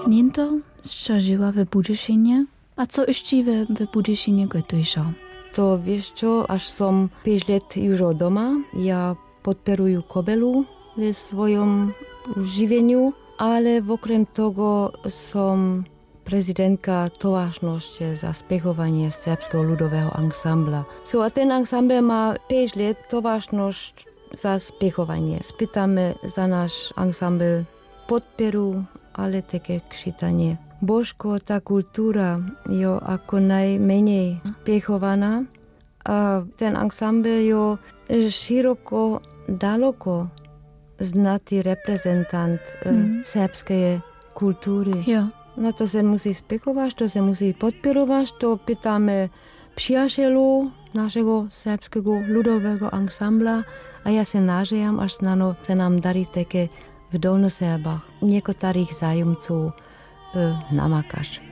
Niento, co żyła w Budyšinie? A co jeszcze w Budyšinie gotujesz? To wiesz co, aż som 5 lat już doma. Ja podporuję kobelu w swoim żywieniu, ale okrem tego som prezydentka towarzności za spiechowanie serbskiego ludowego ansambla. A ten ansambl ma 5 lat towarzność za spiechowanie. Spytamy za nasz ansambl podporu, ale takie krzyczanie. Bożko ta kultura jo jako najmniej spiechowana, a ten ansambl jo szeroko, daleko znany reprezentant serbskiej kultury. Ja. No to se musí spěchovat, to se musí podporovat, to pytáme přijatělů našeho serbského ludového ansambla a já se nažijám, až snano se nám darí také v Dolnoserbách některých zájemců namakáš.